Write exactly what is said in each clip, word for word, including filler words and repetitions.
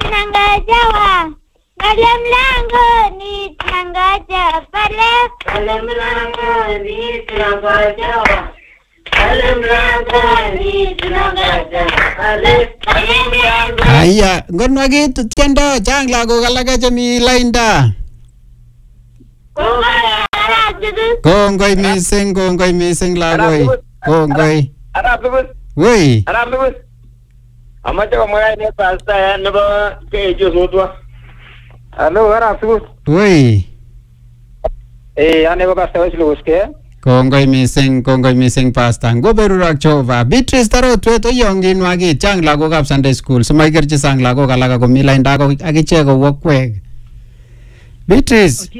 nangajawa Kalem lango ni nangaja pale Kalem lango ni nangajawa Kalem lango ni nangaja pale Aya, ngono gitu kendo chang lago kalaga chemi lainda. Kongoi mising, kongoi mising lagoi. Kongoi. Arab bus. Woi. Arab bus. Amache komwa ne pasta nebo kejo sotwa. Hello, Arab bus. Woi. Eh, ane ko pasta wasiluske. Kongoi mising, kongoi mising pasta. Ngoberurak Jehova. Beatrice taro tweto yongin wagi chang lago kap Sunday school. Semaikerchi sang lago kalaga komi lainda ko akiche ko wokwek. Beatrice.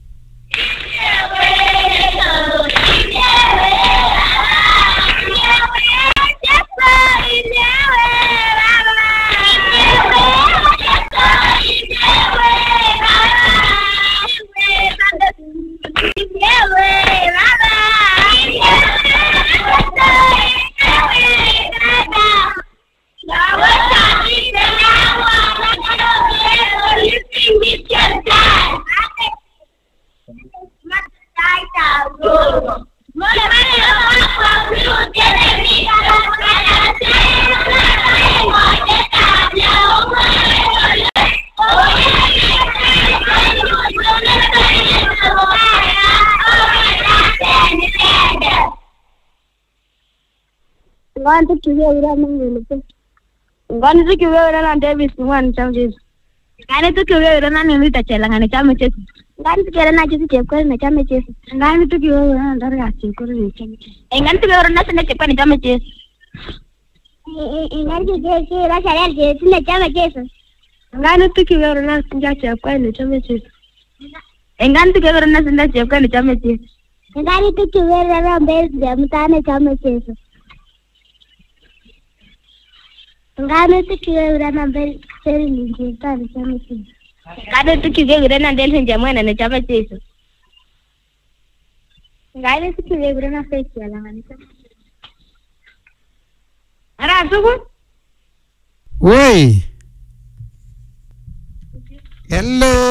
Ngani tukiwira nini? Ngani tukiwira na Davis ngani chamjezi. Ngani tukiwira na nini tachela ngani chamjezi. Ngani tukiwira na jezi chekwa na chamjezi. Ngani tukiwira na ndari ya chekwa na chamjezi. Ngani tukiwira na sene chekwa na chamjezi. Ngani tukiwira na sare jezi na chamjezi. Ngani tukiwira na sinja chekwa na chamjezi. Ngani tukiwira na sinja chekwa na chamjezi. Ngani tukiwira na mbezi ya mtane chamjezi. Ngani tukiwira na mbele seri nyingi tani chama chesu. Ngani tukiwira na ndele njamwana na chama chesu. Ngani tukiwira na feki ala ngani chama. Ara sugu? Woi. Hello.